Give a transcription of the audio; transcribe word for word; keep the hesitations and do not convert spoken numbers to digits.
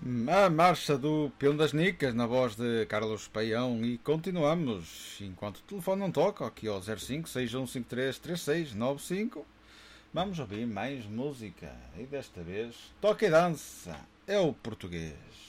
A marcha do Peão das Nicas na voz de Carlos Paião e continuamos, enquanto o telefone não toca, aqui ao zero cinco seis um cinco três três seis nove cinco, vamos ouvir mais música e desta vez toca e dança, é o português.